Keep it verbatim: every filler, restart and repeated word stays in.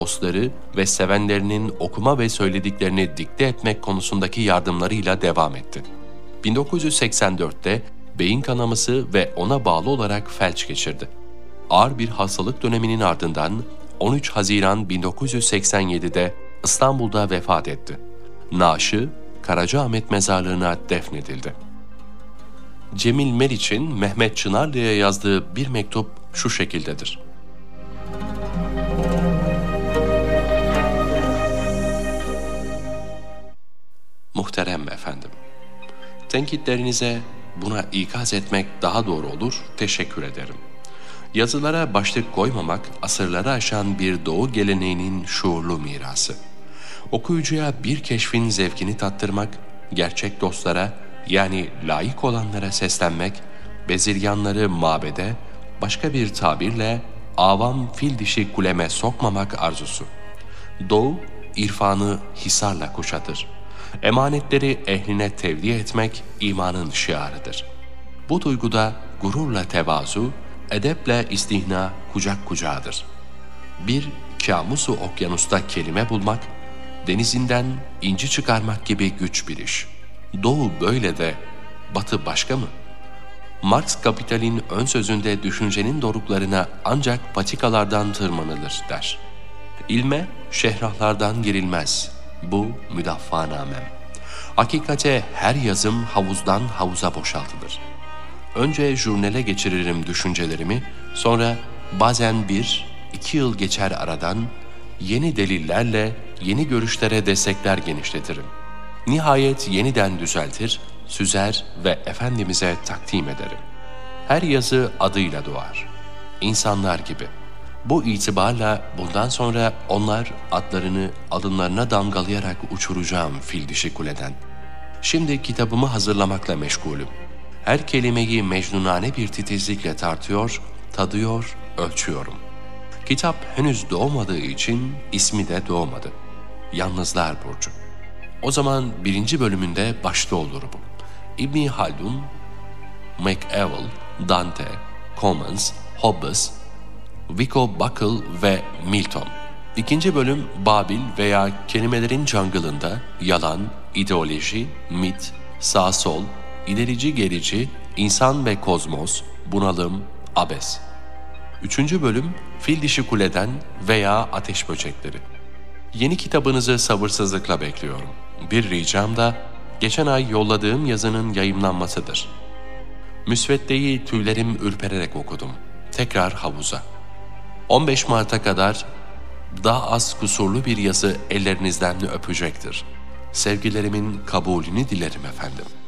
dostları ve sevenlerinin okuma ve söylediklerini dikte etmek konusundaki yardımlarıyla devam etti. bin dokuz yüz seksen dörtte beyin kanaması ve ona bağlı olarak felç geçirdi. Ağır bir hastalık döneminin ardından on üç Haziran bin dokuz yüz seksen yedide İstanbul'da vefat etti. Naaşı Karacaahmet Mezarlığı'na defnedildi. Cemil Meriç'in Mehmet Çınarlı'ya yazdığı bir mektup şu şekildedir. Muhterem efendim, tenkitlerinize buna ikaz etmek daha doğru olur, teşekkür ederim. Yazılara başlık koymamak asırları aşan bir doğu geleneğinin şuurlu mirası. Okuyucuya bir keşfin zevkini tattırmak, gerçek dostlara yani layık olanlara seslenmek, bezirganları mabede, başka bir tabirle avam fil dişi kuleme sokmamak arzusu. Doğu, irfanı hisarla kuşatır. Emanetleri ehline tevdi etmek imanın şiarıdır. Bu duyguda gururla tevazu, edeple istihna kucak kucağıdır. Bir kamusu okyanusta kelime bulmak, denizinden inci çıkarmak gibi güç bir iş. Doğu böyle de, batı başka mı? Marx Kapital'in ön sözünde düşüncenin doruklarına ancak patikalardan tırmanılır der. İlme şehrahlardan girilmez. Bu müdaffaanamem. Hakikate her yazım havuzdan havuza boşaltılır. Önce jurnale geçiririm düşüncelerimi, sonra bazen bir, iki yıl geçer aradan, yeni delillerle, yeni görüşlere destekler genişletirim. Nihayet yeniden düzeltir, süzer ve Efendimiz'e takdim ederim. Her yazı adıyla doğar. İnsanlar gibi. Bu itibarla bundan sonra onlar adlarını alınlarına damgalayarak uçuracağım fil dişi kuleden. Şimdi kitabımı hazırlamakla meşgulüm. Her kelimeyi mecnunane bir titizlikle tartıyor, tadıyor, ölçüyorum. Kitap henüz doğmadığı için ismi de doğmadı. Yalnızlar Burcu. O zaman birinci bölümünde başta olur bu. İbn Haldun, McEwell, Dante, Commons, Hobbes, Vico Buckle ve Milton. İkinci bölüm Babil veya kelimelerin jungle'ında yalan, ideoloji, mit, sağ sol, ilerici gerici, insan ve kozmos, bunalım, abes. Üçüncü bölüm Fil Dişi Kuleden veya Ateş Böcekleri. Yeni kitabınızı sabırsızlıkla bekliyorum. Bir ricam da geçen ay yolladığım yazının yayımlanmasıdır. Müsveddeyi tüylerim ürpererek okudum. Tekrar havuza. on beş Mart'a kadar daha az kusurlu bir yazı ellerinizden öpecektir. Sevgilerimin kabulünü dilerim efendim.